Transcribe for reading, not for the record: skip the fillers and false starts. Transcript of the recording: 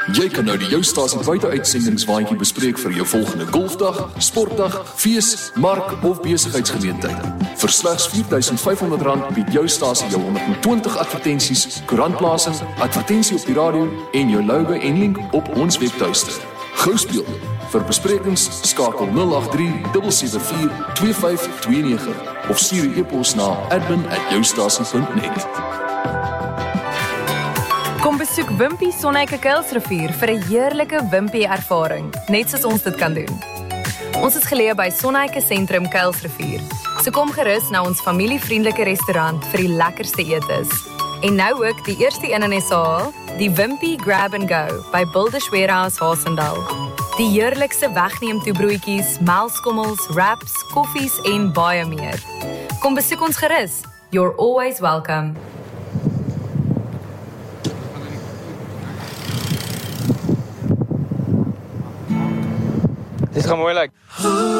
Jy kan nou die Joustasie buiteuitsendingswaandjie bespreek vir jou volgende golfdag, sportdag, fees, mark of besigheidsgeleentheid. Vir slegs R4,500 bied Joustasie jou 120 advertensies, koerantplasing, advertensie op die radio en jou logo en link op ons webtuiste. Gou speel. Vir besprekings skakel 083 774 2529 of stuur 'n e-pos na admin@joustasie.net. Kom besoek Wimpy Sonneike Kuilsrivier vir 'n heerlike Wimpy ervaring, net soos ons dit kan doen. Ons is geleë by Sonneike Sentrum Kuilsrivier. So kom gerus na ons familievriendelike restaurant vir die lekkerste etes. En nou ook die eerste een in SA, die Wimpy Grab and Go by Builders Warehouse Haasendal. Die heerlikste wegneemtoebroodjies, melkskommels, wraps, koffies en baie meer. Kom besoek ons gerus. You're always welcome. Dit gaan mooi lyk.